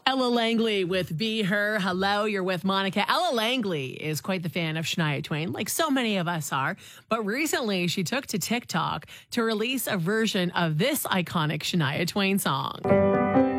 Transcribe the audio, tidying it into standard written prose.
Ella Langley with Be Her. Hello, you're with Monica. Ella Langley is quite the fan of Shania Twain, like so many of us are. But recently, she took to TikTok to release a version of this iconic Shania Twain song.